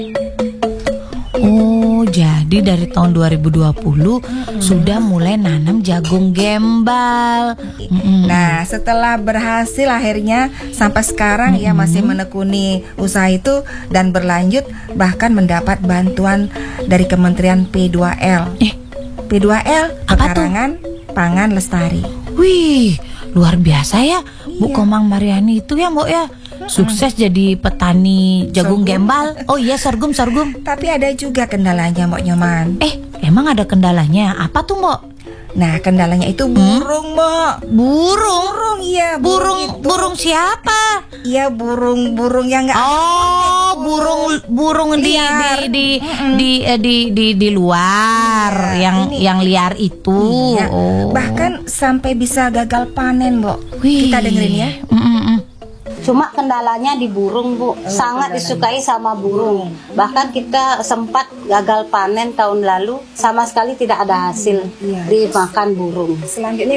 Oh, jadi dari tahun 2020 sudah mulai nanam jagung gembal. Nah, setelah berhasil akhirnya sampai sekarang ia masih menekuni usaha itu dan berlanjut bahkan mendapat bantuan dari Kementerian P2L. P2L, Pekarangan Pangan Lestari. Wih, luar biasa ya Bu Komang Mariani itu ya Mbok ya. Sukses jadi petani jagung gembal. Oh iya, sorghum. Tapi ada juga kendalanya Mbok Nyoman. Emang ada kendalanya? Apa tuh Mbok? Nah, kendalanya itu burung, Mbok. Burung? Iya, Burung siapa? Iya, burung yang enggak. Oh, burung di luar, yang liar itu. Iya. Bahkan sampai bisa gagal panen, Mbok. Wih. Kita dengerin ya. Cuma kendalanya di burung, Bu. Sangat disukai sama burung. Bahkan kita sempat gagal panen tahun lalu, sama sekali tidak ada hasil dimakan burung. Selanjutnya